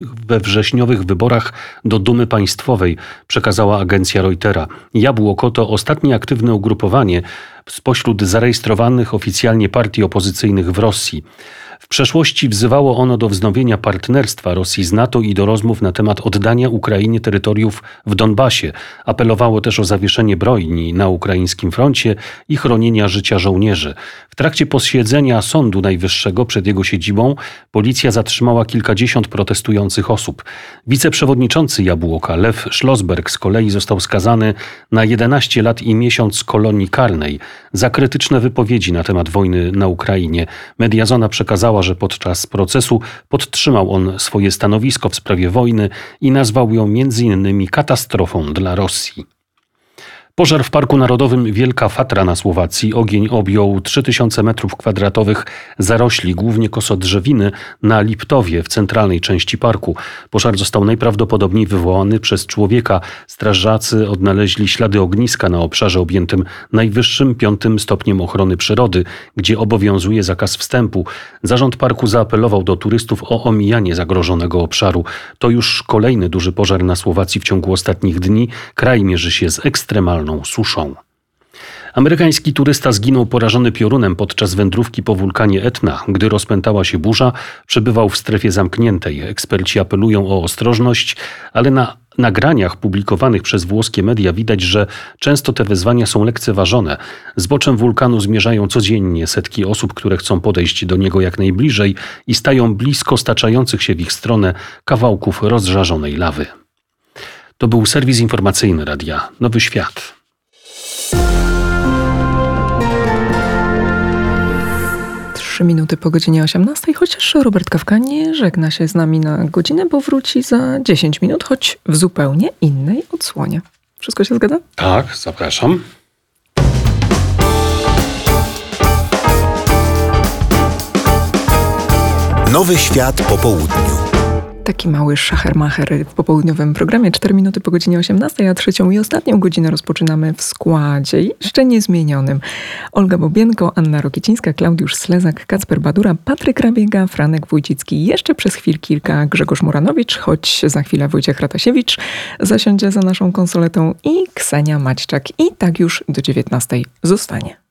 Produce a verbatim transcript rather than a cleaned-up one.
we wrześniowych wyborach do Dumy Państwowej, przekazała agencja Reutera. Jabłoko to ostatnie aktywne ugrupowanie spośród zarejestrowanych oficjalnie partii opozycyjnych w Rosji. W przeszłości wzywało ono do wznowienia partnerstwa Rosji z NATO i do rozmów na temat oddania Ukrainie terytoriów w Donbasie. Apelowało też o zawieszenie broni na ukraińskim froncie i chronienia życia żołnierzy. W trakcie posiedzenia Sądu Najwyższego przed jego siedzibą policja zatrzymała kilkadziesiąt protestujących osób. Wiceprzewodniczący Jabłoka, Lew Schlossberg, z kolei został skazany na jedenaście lat i miesiąc kolonii karnej za krytyczne wypowiedzi na temat wojny na Ukrainie. Mediazona przekazała, że podczas procesu podtrzymał on swoje stanowisko w sprawie wojny i nazwał ją między innymi katastrofą dla Rosji. Pożar w Parku Narodowym Wielka Fatra na Słowacji. Ogień objął trzy tysiące metrów kwadratowych zarośli, głównie kosodrzewiny, na Liptowie w centralnej części parku. Pożar został najprawdopodobniej wywołany przez człowieka. Strażacy odnaleźli ślady ogniska na obszarze objętym najwyższym piątym stopniem ochrony przyrody, gdzie obowiązuje zakaz wstępu. Zarząd parku zaapelował do turystów o omijanie zagrożonego obszaru. To już kolejny duży pożar na Słowacji w ciągu ostatnich dni. Kraj mierzy się z ekstremalną suszą. Amerykański turysta zginął porażony piorunem podczas wędrówki po wulkanie Etna. Gdy rozpętała się burza, przebywał w strefie zamkniętej. Eksperci apelują o ostrożność, ale na nagraniach publikowanych przez włoskie media widać, że często te wezwania są lekceważone. Zboczem wulkanu zmierzają codziennie setki osób, które chcą podejść do niego jak najbliżej i stają blisko staczających się w ich stronę kawałków rozżarzonej lawy. To był serwis informacyjny Radia Nowy Świat. Trzy minuty po godzinie osiemnastej, chociaż Robert Kawka nie żegna się z nami na godzinę, bo wróci za dziesięć minut, choć w zupełnie innej odsłonie. Wszystko się zgadza? Tak, zapraszam. Nowy Świat po południu. Taki mały szachermacher w popołudniowym programie. Cztery minuty po godzinie osiemnastej, a trzecią i ostatnią godzinę rozpoczynamy w składzie jeszcze niezmienionym. Olga Bobienko, Anna Rokiecińska, Klaudiusz Slezak, Kacper Badura, Patryk Rabiega, Franek Wójcicki, jeszcze przez chwil kilka Grzegorz Muranowicz, choć za chwilę Wojciech Ratasiewicz zasiądzie za naszą konsoletą i Ksenia Maćczak. I tak już do dziewiętnastej zostanie.